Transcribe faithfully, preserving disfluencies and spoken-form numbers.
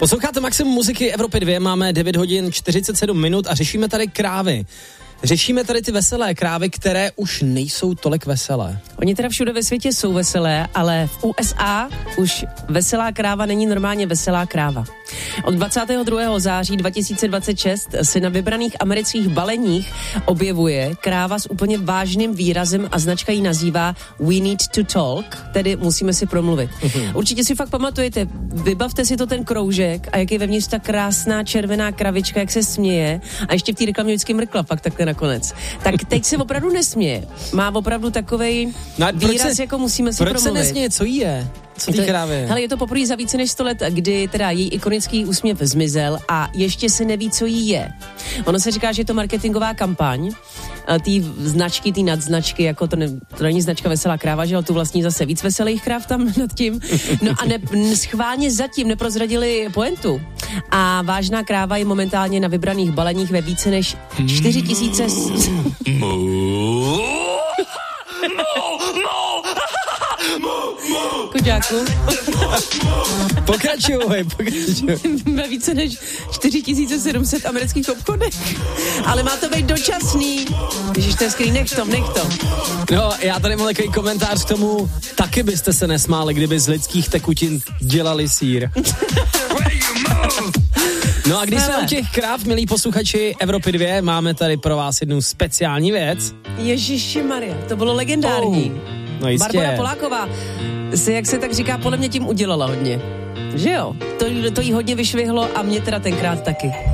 Posloucháte Maximum muziky Evropy dva, máme devět hodin čtyřicet sedm minut a řešíme tady krávy. Řešíme tady ty veselé krávy, které už nejsou tolik veselé. Oni teda všude ve světě jsou veselé, ale v U S A už veselá kráva není normálně veselá kráva. Od dvacátého druhého září dva tisíce dvacet šest se na vybraných amerických baleních objevuje kráva s úplně vážným výrazem a značka ji nazývá We Need to Talk, tedy musíme si promluvit. Mm-hmm. Určitě si fakt pamatujete, vybavte si to ten kroužek a jak je vevnitř ta krásná červená kravička, jak se směje a ještě v té reklamě vždycky mrkla fakt takhle nakonec. Tak teď se opravdu nesměje. Má opravdu takovej no, výraz, se, jako musíme si proč promluvit. Proč se nesměje? Co jí je? Co ty krávy? Hele, je to poprvé za více než sto let, kdy teda její ikonický úsměv zmizel a ještě se neví, co jí je. Ono se říká, že je to marketingová kampaň, ty značky, ty nadznačky, jako to, ne, to není značka Veselá kráva, že ale tu vlastní zase víc veselých kráv tam nad tím. No a ne, schválně zatím neprozradili pointu. A vážná kráva je momentálně na vybraných baleních ve více než čtyři tisíce... Kuďáku. Pokračuj, pokračuj. Ve více než čtyři tisíce sedm set amerických obchodech. Ale má to být dočasný. Ježiš, to je skvělý, nech to, nech to. No, já tady mám takový komentář k tomu, taky byste se nesmáli, kdyby z lidských tekutin dělali sýr. No a když jsme u těch kráv, milí posluchači Evropy dva, máme tady pro vás jednu speciální věc. Ježišimaria, to bylo legendární. Oh. No jistě. Barbora Poláková se, jak se tak říká, podle mě tím udělala hodně. Že jo? To, to jí hodně vyšvihlo a mě teda tenkrát taky.